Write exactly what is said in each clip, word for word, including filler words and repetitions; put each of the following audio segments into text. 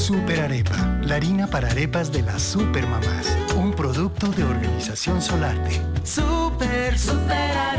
Super Arepa, la harina para arepas de las supermamás. Un producto de Organización Solarte. Super, super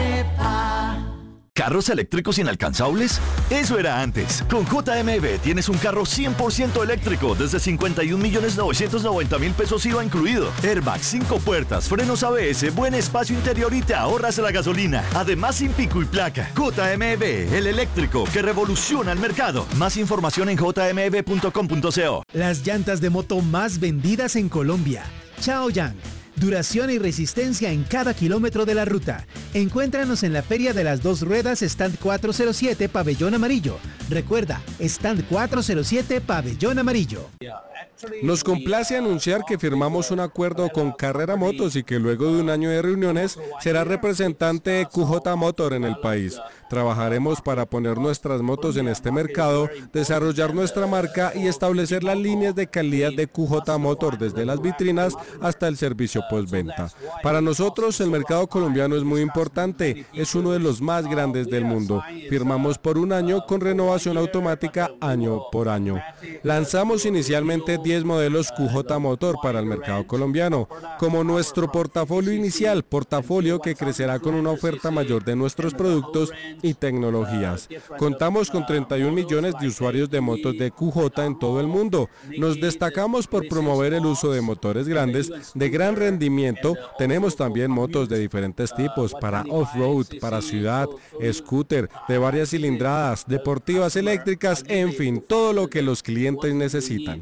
arepa. ¿Carros eléctricos inalcanzables? Eso era antes. Con J M B tienes un carro cien por ciento eléctrico desde cincuenta y un millones novecientos noventa mil pesos I V A incluido. Airbag, cinco puertas, frenos A B S, buen espacio interior y te ahorras la gasolina. Además sin pico y placa. J M B, el eléctrico que revoluciona el mercado. Más información en j m b punto com punto co. Las llantas de moto más vendidas en Colombia. Chaoyang. Duración y resistencia en cada kilómetro de la ruta. Encuéntranos en la Feria de las Dos Ruedas, Stand cuatrocientos siete, Pabellón Amarillo. Recuerda, Stand cuatrocientos siete, Pabellón Amarillo. Nos complace anunciar que firmamos un acuerdo con Carrera Motos y que luego de un año de reuniones será representante de Q J Motor en el país. Trabajaremos para poner nuestras motos en este mercado, desarrollar nuestra marca y establecer las líneas de calidad de Q J Motor desde las vitrinas hasta el servicio postventa. Para nosotros el mercado colombiano es muy importante, es uno de los más grandes del mundo. Firmamos por un año con renovación automática año por año. Lanzamos inicialmente diez modelos Q J Motor para el mercado colombiano, como nuestro portafolio inicial, portafolio que crecerá con una oferta mayor de nuestros productos y tecnologías. Contamos con treinta y un millones de usuarios de motos de Q J en todo el mundo. Nos destacamos por promover el uso de motores grandes de gran rendimiento. Tenemos también motos de diferentes tipos para off-road, para ciudad, scooter, de varias cilindradas, deportivas eléctricas, en fin, todo lo que los clientes necesitan.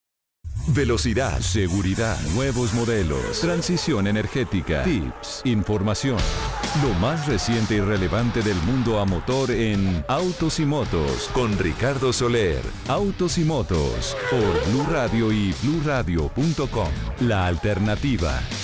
Velocidad, seguridad, nuevos modelos, transición energética, tips, información. Lo más reciente y relevante del mundo a motor en Autos y Motos con Ricardo Soler. Autos y Motos por Blue Radio y blue radio punto com. La alternativa.